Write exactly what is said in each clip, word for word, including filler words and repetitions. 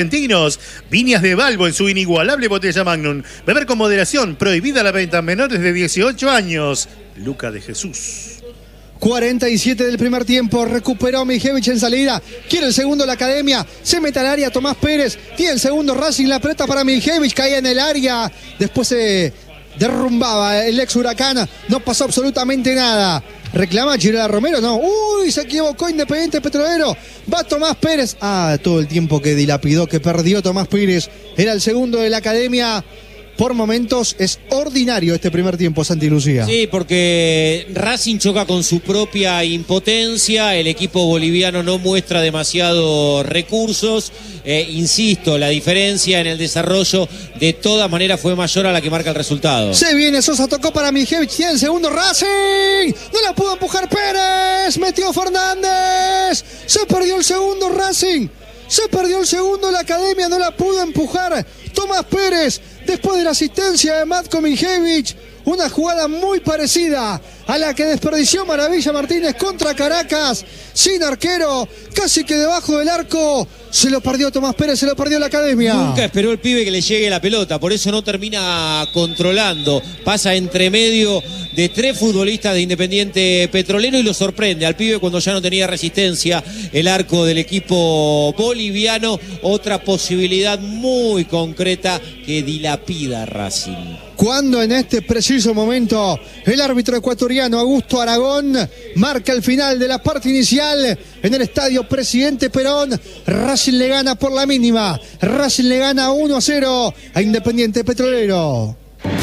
Argentinos, Viñas de Balbo en su inigualable botella Magnum. Beber con moderación, prohibida la venta a menores de dieciocho años. Luca de Jesús. cuarenta y siete del primer tiempo, recuperó Mijevich en salida, quiere el segundo la Academia, se mete al área Tomás Pérez, tiene el segundo Racing, la pelota para Mijevich, caía en el área, después se derrumbaba el ex Huracán, no pasó absolutamente nada. Reclama Chirola Romero, no, uy, se equivocó Independiente Petrolero, va Tomás Pérez, ah, todo el tiempo que dilapidó, que perdió Tomás Pérez, era el segundo de la Academia. Por momentos es ordinario este primer tiempo, Santi Lucía. Sí, porque Racing choca con su propia impotencia, el equipo boliviano no muestra demasiados recursos, eh, insisto, la diferencia en el desarrollo de todas maneras fue mayor a la que marca el resultado. Se viene, Sosa tocó para Mijevich, tiene el segundo Racing, no la pudo empujar Pérez, metió Fernández, se perdió el segundo Racing, se perdió el segundo la Academia, no la pudo empujar Tomás Pérez. Después de la asistencia de Matko Mijevich, una jugada muy parecida a la que desperdició Maravilla Martínez contra Caracas, sin arquero, casi que debajo del arco, se lo perdió Tomás Pérez, se lo perdió la Academia. Nunca esperó el pibe que le llegue la pelota, por eso no termina controlando, pasa entre medio de tres futbolistas de Independiente Petrolero y lo sorprende al pibe cuando ya no tenía resistencia el arco del equipo boliviano. Otra posibilidad muy concreta que dilapida Racing. Cuando en este preciso momento el árbitro ecuatoriano Augusto Aragón marca el final de la parte inicial en el estadio Presidente Perón, Racing le gana por la mínima, Racing le gana uno a cero a Independiente Petrolero.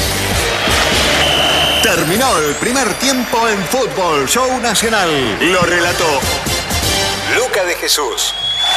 Terminó el primer tiempo en Fútbol Show Nacional. Lo relató Luca de Jesús.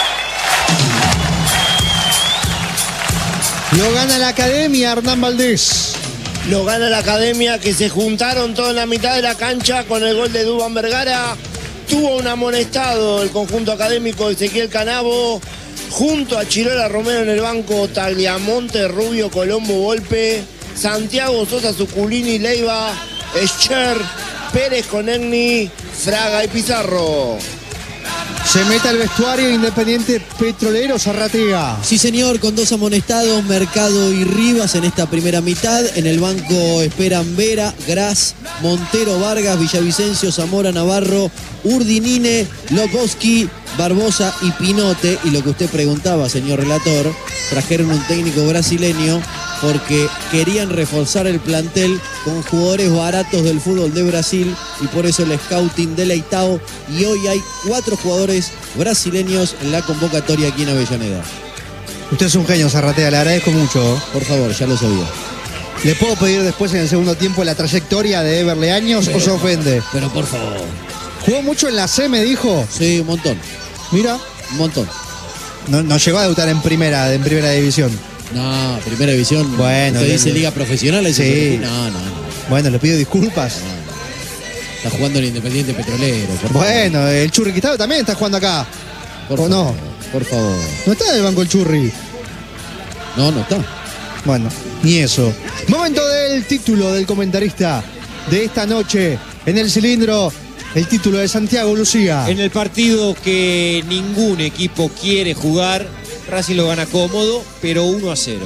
Lo gana la Academia, Hernán Valdés. Lo gana la Academia, que se juntaron toda en la mitad de la cancha con el gol de Duván Vergara. Tuvo un amonestado el conjunto académico Ezequiel Canavo. Junto a Chirola Romero en el banco, Tagliamonte, Rubio, Colombo, Volpe, Santiago, Sosa, Zuculini, Leiva, Escher, Pérez, Conegni, Fraga y Pizarro. Se mete al vestuario Independiente Petrolero, Zarratea. Sí, señor, con dos amonestados, Mercado y Rivas en esta primera mitad. En el banco esperan Vera, Gras, Montero, Vargas, Villavicencio, Zamora, Navarro, Urdinine, Loboski, Barbosa y Pinote. Y lo que usted preguntaba, señor relator, trajeron un técnico brasileño porque querían reforzar el plantel con jugadores baratos del fútbol de Brasil y por eso el scouting de Leitao, y hoy hay cuatro jugadores brasileños en la convocatoria aquí en Avellaneda. Usted es un genio, Zarratea, le agradezco mucho. Por favor, ya lo sabía. ¿Le puedo pedir después en el segundo tiempo la trayectoria de Ever Leaños o se ofende? Pero por favor. ¿Jugó mucho en la C, me dijo? Sí, un montón. Mira. Un montón. No, no llegó a debutar en primera, en primera división. No, primera división. Bueno, ¿usted dice liga profesional? Sí. No, no, no. Bueno, le pido disculpas. No, no. Está jugando en Independiente Petrolero. Bueno, favor. El Churri Quitado también está jugando acá. Por ¿O favor, no? Por favor. ¿No está en el banco el Churri? No, no está. Bueno, ni eso. Momento del título del comentarista de esta noche en el cilindro. El título de Santiago Lucía. En el partido que ningún equipo quiere jugar, Racing lo gana cómodo, pero uno a cero.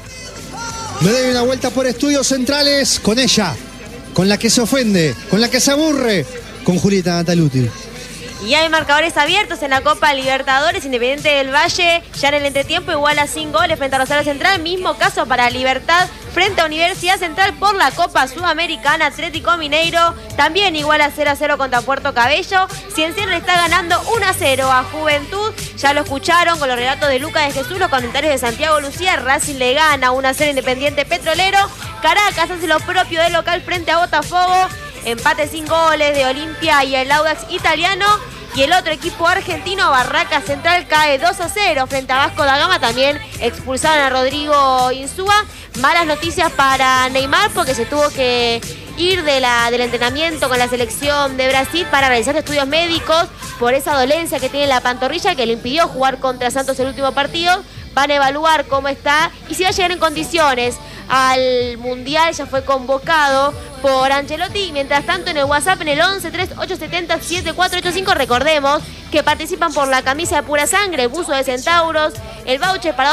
Me doy una vuelta por Estudios Centrales con ella, con la que se ofende, con la que se aburre, con Julieta Nataluti. Y hay marcadores abiertos en la Copa Libertadores. Independiente del Valle ya en el entretiempo iguala sin goles frente a Rosario Central. Mismo caso para Libertad frente a Universidad Central por la Copa Sudamericana. Atlético Mineiro también iguala cero a cero contra Puerto Cabello. Cienciano le está ganando uno a cero a Juventud. Ya lo escucharon con los relatos de Luca de Jesús, los comentarios de Santiago Lucía. Racing le gana uno a cero Independiente Petrolero. Caracas hace lo propio del local frente a Botafogo. Empate sin goles de Olimpia y el Audax italiano. Y el otro equipo argentino, Barraca Central, cae dos a cero frente a Vasco da Gama. También expulsaron a Rodrigo Insúa. Malas noticias para Neymar porque se tuvo que ir de la, del entrenamiento con la selección de Brasil para realizar estudios médicos por esa dolencia que tiene en la pantorrilla que le impidió jugar contra Santos el último partido. Van a evaluar cómo está y si va a llegar en condiciones al Mundial, ya fue convocado por Ancelotti. Mientras tanto, en el WhatsApp, en el once tres ocho siete cero siete cuatro ocho cinco, recordemos que participan por la camisa de Pura Sangre, el buzo de Centauros, el voucher para